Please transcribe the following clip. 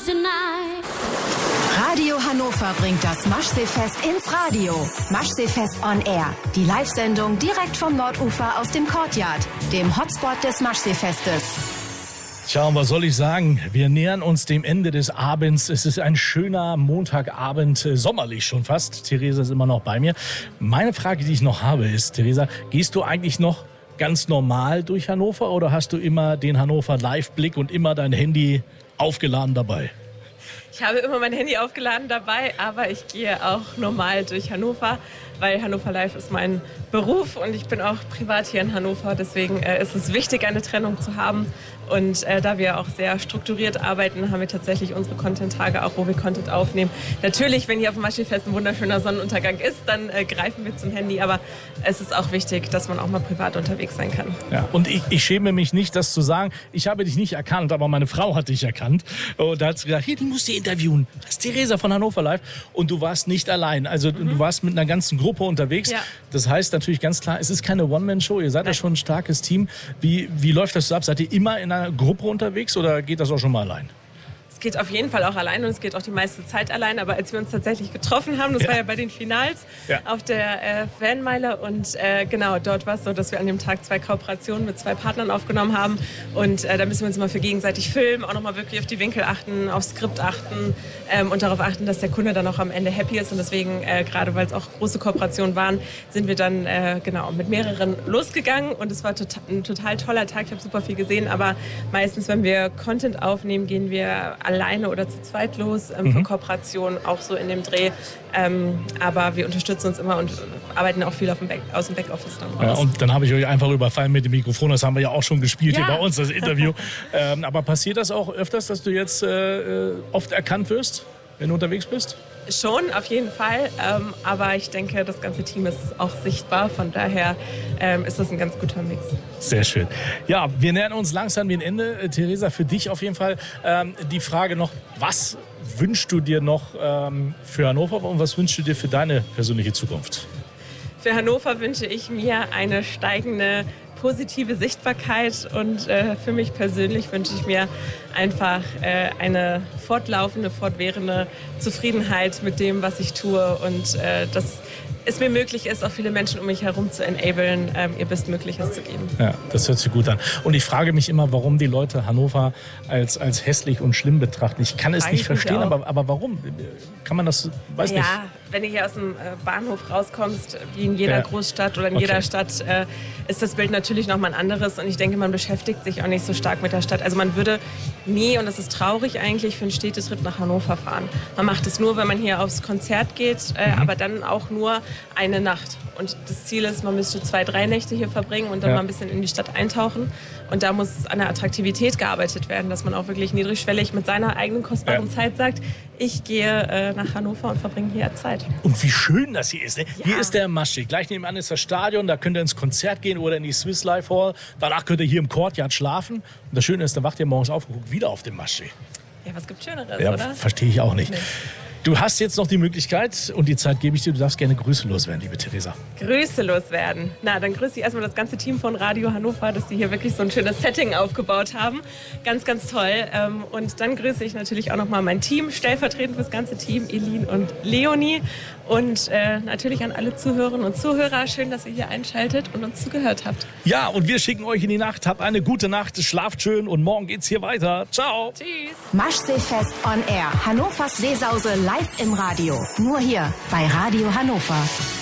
Radio Hannover bringt das Maschseefest ins Radio. Maschseefest on Air. Die Live-Sendung direkt vom Nordufer aus dem Courtyard, dem Hotspot des Maschseefestes. Tja, und was soll ich sagen? Wir nähern uns dem Ende des Abends. Es ist ein schöner Montagabend, sommerlich schon fast. Theresa ist immer noch bei mir. Meine Frage, die ich noch habe, ist, Theresa, gehst du eigentlich noch ganz normal durch Hannover oder hast du immer den Hannover Live-Blick und immer dein Handy aufgeladen dabei? Ich habe immer mein Handy aufgeladen dabei, aber ich gehe auch normal durch Hannover, weil Hannover Live ist mein Beruf und ich bin auch privat hier in Hannover. Deswegen ist es wichtig, eine Trennung zu haben. Und da wir auch sehr strukturiert arbeiten, haben wir tatsächlich unsere Content-Tage auch, wo wir Content aufnehmen. Natürlich, wenn hier auf dem Maschseefest ein wunderschöner Sonnenuntergang ist, dann greifen wir zum Handy. Aber es ist auch wichtig, dass man auch mal privat unterwegs sein kann. Ja, und ich schäme mich nicht, das zu sagen. Ich habe dich nicht erkannt, aber meine Frau hat dich erkannt. Und da hat sie gesagt, hier, du musst sie interviewen. Das ist Theresa von Hannover Live. Und du warst nicht allein. Also du warst mit einer ganzen Gruppe unterwegs. Ja. Das heißt natürlich ganz klar, es ist keine One-Man-Show. Ihr seid ja schon ein starkes Team. Wie läuft das so ab? Seid ihr immer in einer Gruppe unterwegs oder geht das auch schon mal allein? Es geht auf jeden Fall auch allein und es geht auch die meiste Zeit allein. Aber als wir uns tatsächlich getroffen haben, das war ja bei den Finals auf der Fanmeile und genau, dort war es so, dass wir an dem Tag 2 Kooperationen mit 2 Partnern aufgenommen haben und da müssen wir uns immer für gegenseitig filmen, auch nochmal wirklich auf die Winkel achten, aufs Skript achten und darauf achten, dass der Kunde dann auch am Ende happy ist und deswegen, gerade weil es auch große Kooperationen waren, sind wir dann genau mit mehreren losgegangen und es war ein total toller Tag, ich habe super viel gesehen, aber meistens, wenn wir Content aufnehmen, gehen wir alleine oder zu zweit los, für Kooperation, auch so in dem Dreh. Aber wir unterstützen uns immer und arbeiten auch viel aus dem Backoffice dann raus. Ja, und dann habe ich euch einfach überfallen mit dem Mikrofon. Das haben wir ja auch schon gespielt hier bei uns, das Interview. Aber passiert das auch öfters, dass du jetzt oft erkannt wirst, wenn du unterwegs bist? Schon, auf jeden Fall. Aber ich denke, das ganze Team ist auch sichtbar. Von daher ist das ein ganz guter Mix. Sehr schön. Ja, wir nähern uns langsam dem Ende. Theresa, für dich auf jeden Fall die Frage noch, was wünschst du dir noch für Hannover und was wünschst du dir für deine persönliche Zukunft? Für Hannover wünsche ich mir eine steigende positive Sichtbarkeit und für mich persönlich wünsche ich mir einfach eine fortlaufende, fortwährende Zufriedenheit mit dem, was ich tue und dass es mir möglich ist, auch viele Menschen um mich herum zu enablen, ihr Bestmögliches zu geben. Ja, das hört sich gut an. Und ich frage mich immer, warum die Leute Hannover als hässlich und schlimm betrachten. Ich kann es nicht verstehen, aber warum? Kann man das, weiß nicht. Ja, wenn du hier aus dem Bahnhof rauskommst, wie in jeder Großstadt oder in jeder Stadt, ist das Bild natürlich nochmal ein anderes. Und ich denke, man beschäftigt sich auch nicht so stark mit der Stadt. Also man würde nie, und das ist traurig eigentlich, für einen Städtetrip nach Hannover fahren. Man macht es nur, wenn man hier aufs Konzert geht, aber dann auch nur eine Nacht. Und das Ziel ist, man müsste 2, 3 Nächte hier verbringen und dann mal ein bisschen in die Stadt eintauchen. Und da muss an der Attraktivität gearbeitet werden, dass man auch wirklich niedrigschwellig mit seiner eigenen kostbaren Zeit sagt, ich gehe nach Hannover und verbringe hier Zeit. Und wie schön das hier ist. Ne? Ja. Hier ist der Maschsee. Gleich nebenan ist das Stadion, da könnt ihr ins Konzert gehen oder in die Swiss Life Hall. Danach könnt ihr hier im Courtyard schlafen. Und das Schöne ist, dann wacht ihr morgens auf und guckt wieder auf den Maschsee. Ja, was gibt Schöneres, ja, oder? Verstehe ich auch nicht. Nee. Du hast jetzt noch die Möglichkeit und die Zeit gebe ich dir. Du darfst gerne Grüße loswerden, liebe Theresa. Grüße loswerden. Na, dann grüße ich erstmal das ganze Team von Radio Hannover, dass die hier wirklich so ein schönes Setting aufgebaut haben. Ganz, ganz toll. Und dann grüße ich natürlich auch nochmal mein Team, stellvertretend für das ganze Team, Elin und Leonie. Und natürlich an alle Zuhörerinnen und Zuhörer. Schön, dass ihr hier einschaltet und uns zugehört habt. Ja, und wir schicken euch in die Nacht. Habt eine gute Nacht, schlaft schön und morgen geht's hier weiter. Ciao. Tschüss. Maschseefest on Air. Hannovers Seesause live im Radio. Nur hier bei Radio Hannover.